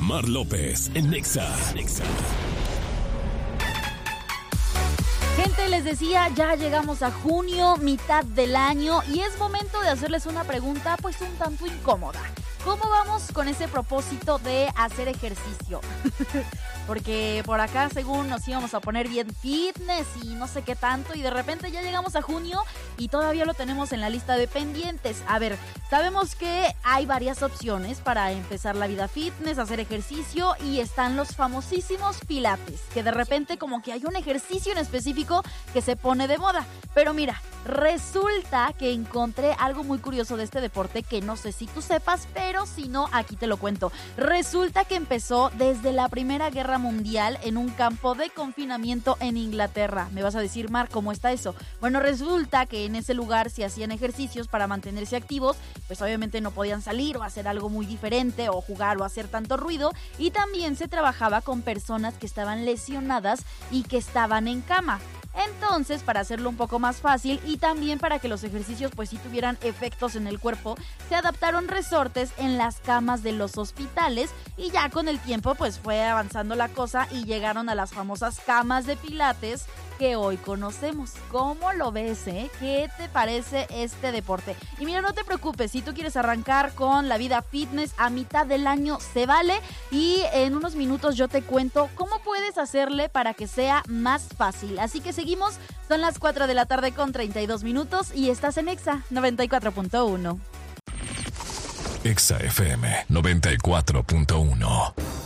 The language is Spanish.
Omar López en Nexa. Gente, les decía, ya llegamos a junio, mitad del año, y es momento de hacerles una pregunta pues un tanto incómoda. ¿Cómo vamos con ese propósito de hacer ejercicio? Porque por acá según nos íbamos a poner bien fitness y no sé qué tanto, y de repente ya llegamos a junio y todavía lo tenemos en la lista de pendientes. A ver, sabemos que hay varias opciones para empezar la vida fitness, hacer ejercicio, y están los famosísimos pilates, que de repente como que hay un ejercicio en específico que se pone de moda. Pero mira, resulta que encontré algo muy curioso de este deporte que no sé si tú sepas, pero si no, aquí te lo cuento. Resulta que empezó desde la Primera Guerra Mundial en un campo de confinamiento en Inglaterra. Me vas a decir, Mar, ¿cómo está eso? Bueno, resulta que en ese lugar se hacían ejercicios para mantenerse activos, pues obviamente no podían salir o hacer algo muy diferente o jugar o hacer tanto ruido, y también se trabajaba con personas que estaban lesionadas y que estaban en cama. Entonces, para hacerlo un poco más fácil y también para que los ejercicios pues sí tuvieran efectos en el cuerpo, se adaptaron resortes en las camas de los hospitales, y ya con el tiempo pues fue avanzando la cosa y llegaron a las famosas camas de pilates que hoy conocemos. ¿Cómo lo ves, eh? ¿Qué te parece este deporte? Y mira, no te preocupes, si tú quieres arrancar con la vida fitness a mitad del año, se vale, y en unos minutos yo te cuento cómo puedes hacerle para que sea más fácil. Así que seguimos, son las 4 de la tarde con 32 minutos y estás en Exa 94.1. Exa FM 94.1.